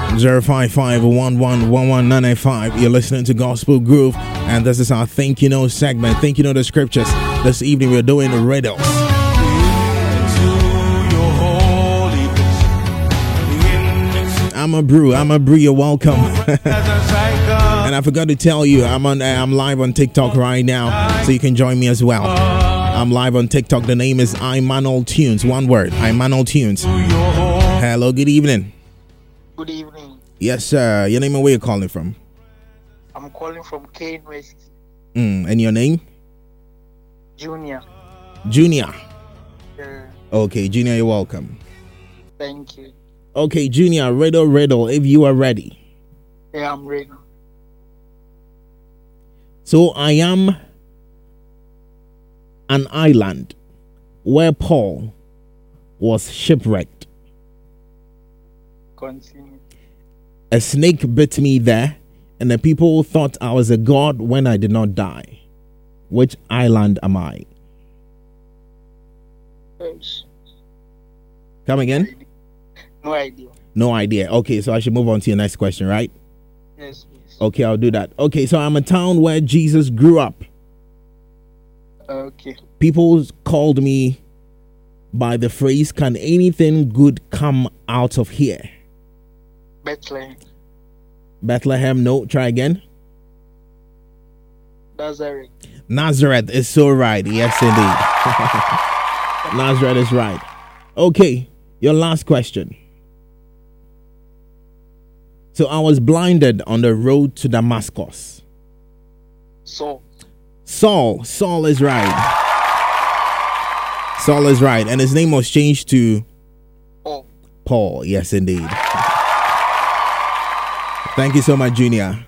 055-1111-995. You're listening to Gospel Groove, and this is our Think You Know segment. Think You Know the Scriptures. This evening we're doing the riddles. I'm a brew. You're welcome. And I forgot to tell you, I'm live on TikTok right now, so you can join me as well. I'm live on TikTok. The name is Imanuel Tunes. One word, Imanuel Tunes. Hello, good evening. Good evening. Yes, sir. Your name and where you're calling from? I'm calling from Kane West. And your name? Junior. Junior. Yeah. Okay, Junior, you're welcome. Thank you. Okay, Junior, riddle, if you are ready. Yeah, I'm ready. So I am an island where Paul was shipwrecked. Continue. A snake bit me there, and the people thought I was a god when I did not die. Which island am I? Yes. Come again? No idea. No idea. Okay, so I should move on to your next question, right? Yes, please. Okay, I'll do that. Okay, so I'm a town where Jesus grew up. Okay. People called me by the phrase, can anything good come out of here? Bethlehem. Bethlehem, no. Try again. Nazareth. Nazareth is so right. Yes, indeed. Nazareth is right. Okay, your last question. So I was blinded on the road to Damascus. Saul. Saul is right. Saul is right. And his name was changed to Paul. Paul. Yes, indeed. Thank you so much, Junior.